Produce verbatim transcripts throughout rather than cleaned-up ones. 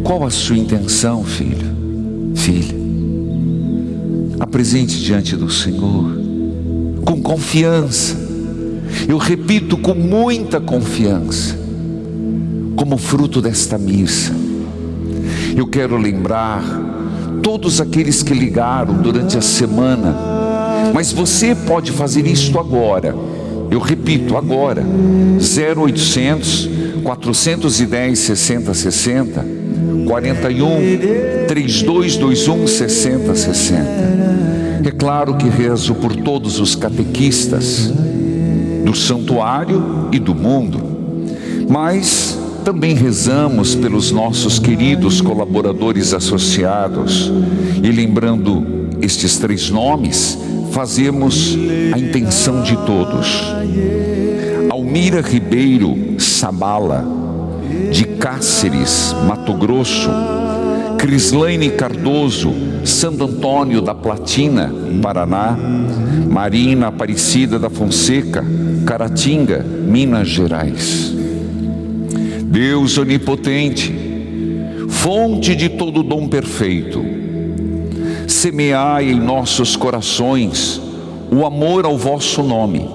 Qual a sua intenção, filho, filha? Apresente diante do Senhor, com confiança. Eu repito, com muita confiança, como fruto desta missa. Eu quero lembrar todos aqueles que ligaram durante a semana, mas você pode fazer isto agora. Eu repito, agora, zero oitocentos, quatrocentos e dez, sessenta, sessenta, quarenta e um, trinta e dois, vinte e um, sessenta, sessenta. É claro que rezo por todos os catequistas do santuário e do mundo, mas também rezamos pelos nossos queridos colaboradores associados. E lembrando estes três nomes, fazemos a intenção de todos. Almira Ribeiro Sabala, de Cáceres, Mato Grosso. Crislaine Cardoso, Santo Antônio da Platina, Paraná. Marina Aparecida da Fonseca, Caratinga, Minas Gerais. Deus onipotente, fonte de todo dom perfeito, semeai em nossos corações o amor ao vosso nome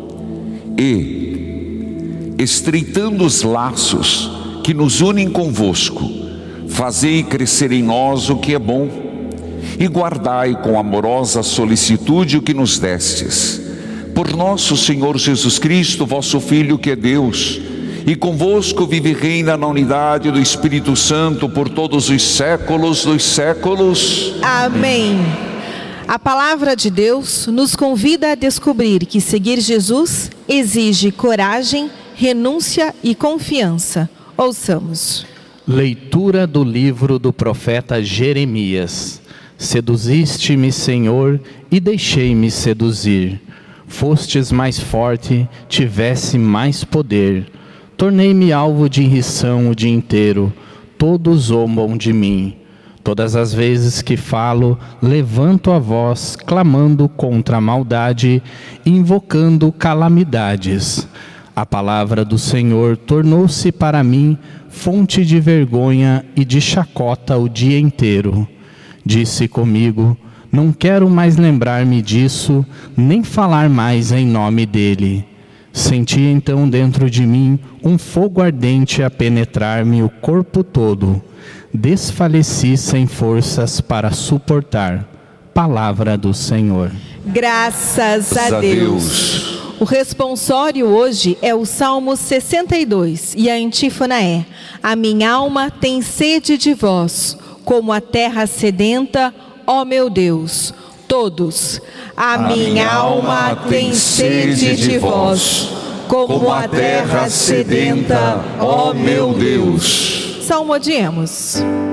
e, estreitando os laços que nos unem convosco, fazei crescer em nós o que é bom e guardai com amorosa solicitude o que nos destes. Por nosso Senhor Jesus Cristo, vosso Filho, que é Deus, e convosco vive e reina na unidade do Espírito Santo por todos os séculos dos séculos. Amém. A palavra de Deus nos convida a descobrir que seguir Jesus exige coragem, renúncia e confiança. Ouçamos. Leitura do livro do profeta Jeremias. Seduziste-me, Senhor, e deixei-me seduzir. Fostes mais forte, tivesse mais poder. Tornei-me alvo de irrição o dia inteiro, todos zombam de mim. Todas as vezes que falo, levanto a voz, clamando contra a maldade, invocando calamidades. A palavra do Senhor tornou-se para mim fonte de vergonha e de chacota o dia inteiro. Disse comigo, não quero mais lembrar-me disso, nem falar mais em nome dele. Senti então dentro de mim um fogo ardente a penetrar-me o corpo todo. Desfaleci sem forças para suportar. Palavra do Senhor. Graças a Deus. O responsório hoje é o Salmo sessenta e dois e a antífona é: a minha alma tem sede de vós, como a terra sedenta, ó meu Deus. Todos. A, a minha alma tem sede de vós, como a terra sedenta, ó meu Deus. Salmodiemos.